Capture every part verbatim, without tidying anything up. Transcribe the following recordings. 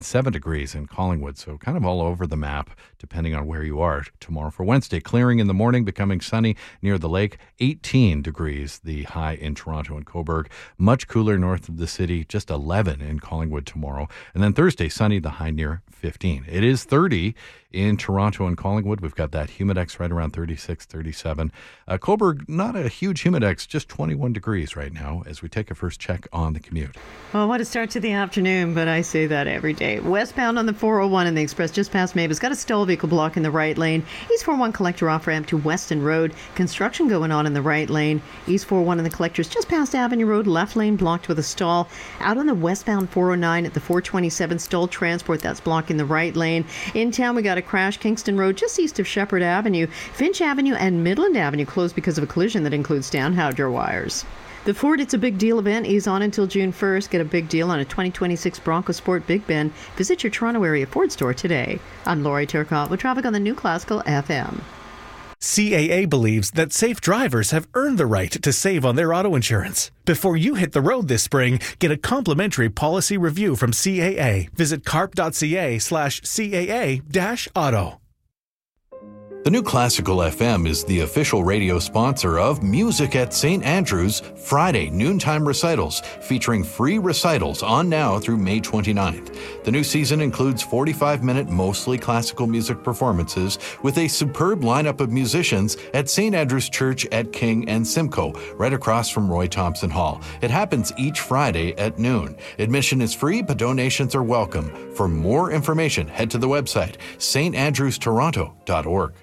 Seven degrees in Collingwood, so kind of all over the map, depending on where you are. Tomorrow for Wednesday, clearing in the morning, becoming sunny near the lake. eighteen degrees, the high in Toronto and Cobourg. Much cooler north of the city, just eleven in Collingwood tomorrow. And then Thursday, sunny, the high near fifteen. It is thirty in Toronto and Collingwood. We've got that humidex right around thirty-six, thirty-seven. Uh, Cobourg, not a huge humidex, just twenty-one degrees right now as we take a first check on the commute. Well, what a start to the afternoon, but I say that every day. Westbound on the four oh one in the Express just past Mavis. Got a stall vehicle block in the right lane. East four oh one collector off ramp to Weston Road. Construction going on in the right lane. East four oh one in the collectors just past Avenue Road. Left lane blocked with a stall. Out on the westbound four oh nine at the four twenty-seven stall transport. That's blocking the right lane. In town we got a crash. Kingston Road just east of Shepherd Avenue. Finch Avenue and Midland Avenue closed because of a collision that includes downhounder wires. The Ford It's a Big Deal event is on until June first. Get a big deal on a twenty twenty-six Bronco Sport Big Ben. Visit your Toronto area Ford store today. I'm Lori Turcotte with traffic on the New Classical F M. C A A believes that safe drivers have earned the right to save on their auto insurance. Before you hit the road this spring, get a complimentary policy review from C A A. Visit carp.ca slash CAA dash auto. The New Classical F M is the official radio sponsor of Music at Saint Andrews Friday noontime recitals, featuring free recitals on now through May twenty-ninth. The new season includes forty-five minute mostly classical music performances with a superb lineup of musicians at Saint Andrews Church at King and Simcoe, right across from Roy Thompson Hall. It happens each Friday at noon. Admission is free, but donations are welcome. For more information, head to the website, s t andrews toronto dot org.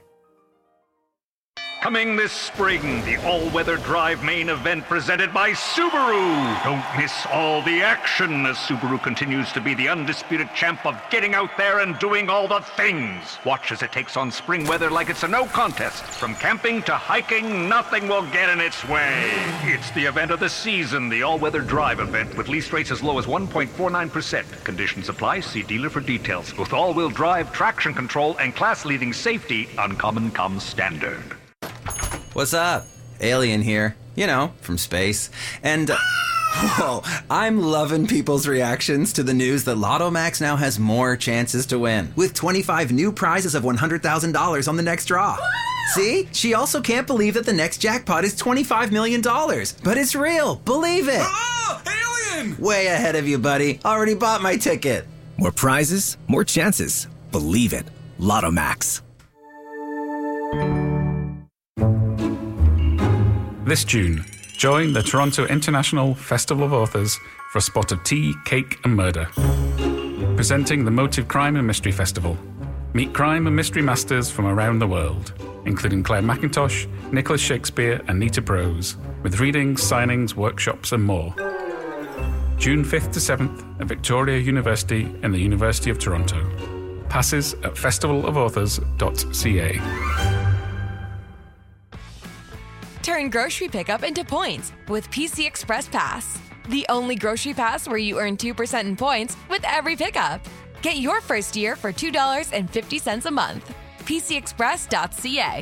Coming this spring, the all-weather drive main event presented by Subaru. Don't miss all the action as Subaru continues to be the undisputed champ of getting out there and doing all the things. Watch as it takes on spring weather like it's a no contest. From camping to hiking, nothing will get in its way. It's the event of the season, the all-weather drive event with lease rates as low as one point four nine percent. Conditions apply. See dealer for details. With all-wheel drive, traction control, and class-leading safety, Uncommon comes standard. What's up? Alien here. You know, from space. And, uh, whoa, I'm loving people's reactions to the news that Lotto Max now has more chances to win, with twenty-five new prizes of one hundred thousand dollars on the next draw. See? She also can't believe that the next jackpot is twenty-five million dollars. But it's real. Believe it. Oh, alien! Way ahead of you, buddy. Already bought my ticket. More prizes, more chances. Believe it. Lotto Max. This June, join the Toronto International Festival of Authors for a spot of tea, cake and murder. Presenting the Motive Crime and Mystery Festival. Meet crime and mystery masters from around the world, including Claire McIntosh, Nicholas Shakespeare and Nita Prose, with readings, signings, workshops and more. June fifth to seventh at Victoria University and the University of Toronto. Passes at festival of authors dot c a. Turn grocery pickup into points with P C Express Pass. The only grocery pass where you earn two percent in points with every pickup. Get your first year for two dollars and fifty cents a month. p c express dot c a.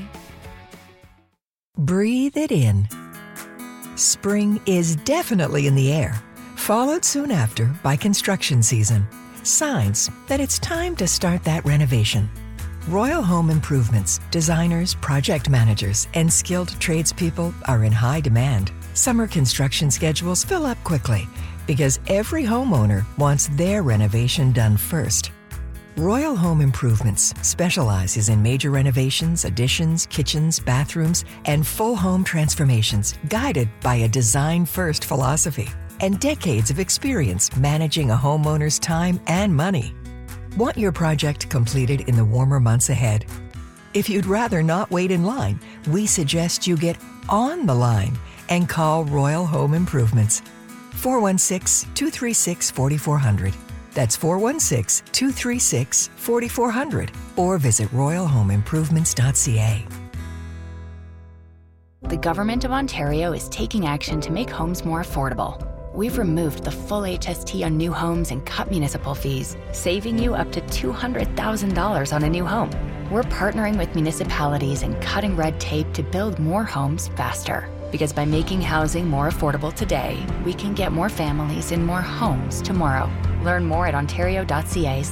Breathe it in. Spring is definitely in the air, followed soon after by construction season. Signs that it's time to start that renovation. Royal Home Improvements, designers, project managers, and skilled tradespeople are in high demand. Summer construction schedules fill up quickly because every homeowner wants their renovation done first. Royal Home Improvements specializes in major renovations, additions, kitchens, bathrooms, and full home transformations guided by a design-first philosophy and decades of experience managing a homeowner's time and money. Want your project completed in the warmer months ahead? If you'd rather not wait in line, we suggest you get on the line and call Royal Home Improvements. four one six, two three six, four four zero zero. That's four one six, two three six, four four zero zero. Or visit royal home improvements dot c a. The Government of Ontario is taking action to make homes more affordable. We've removed the full H S T on new homes and cut municipal fees, saving you up to two hundred thousand dollars on a new home. We're partnering with municipalities and cutting red tape to build more homes faster. Because by making housing more affordable today, we can get more families in more homes tomorrow. Learn more at ontario dot c a